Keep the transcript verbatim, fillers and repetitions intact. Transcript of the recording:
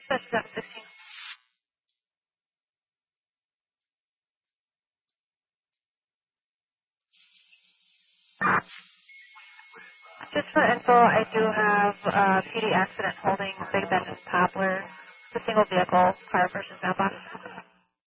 That's seven sixteen. Just for info, I do have uh, P D accident holding Big Bend and Poplar, the single vehicle, car versus mailbox.